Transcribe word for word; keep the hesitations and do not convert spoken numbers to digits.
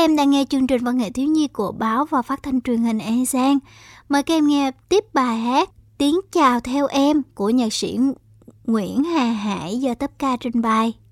em đang nghe chương trình văn nghệ thiếu nhi của báo và phát thanh truyền hình e ét en. Mời các em nghe tiếp bài hát Tiếng chào theo em của nhạc sĩ Nguyễn Hà Hải do Tốp Ca trình bày.